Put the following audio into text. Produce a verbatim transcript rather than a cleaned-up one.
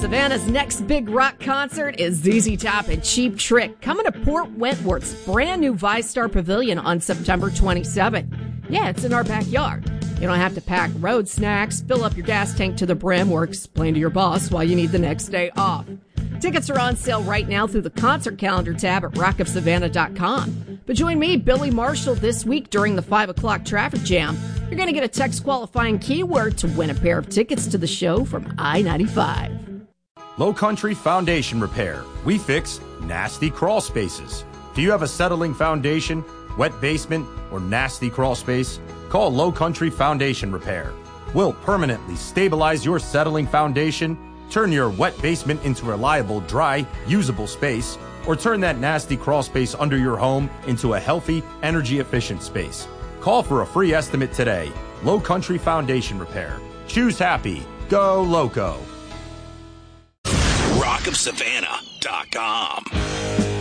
Savannah's next big rock concert is Z Z Top and Cheap Trick, coming to Port Wentworth's brand new ViStar Pavilion on September twenty-seventh. Yeah, it's in our backyard. You don't have to pack road snacks, fill up your gas tank to the brim, or explain to your boss why you need the next day off. Tickets are on sale right now through the concert calendar tab at rock of savannah dot com. But join me, Billy Marshall, this week during the five o'clock traffic jam. You're going to get a text qualifying keyword to win a pair of tickets to the show from I ninety-five. Low Country Foundation Repair. We fix nasty crawl spaces. Do you have a settling foundation, wet basement, or nasty crawl space? Call Low Country Foundation Repair. We'll permanently stabilize your settling foundation, turn your wet basement into a reliable, dry, usable space, or turn that nasty crawl space under your home into a healthy, energy-efficient space. Call for a free estimate today. Low Country Foundation Repair. Choose happy. Go Loco. rock of savannah dot com